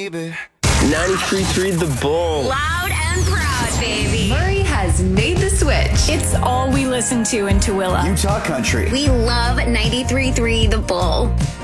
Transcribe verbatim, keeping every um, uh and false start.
baby. ninety-three point three The Bull. Loud and proud, baby. Murray has made the switch. It's all we listen to in Tooele. Utah country. We love ninety-three point three The Bull.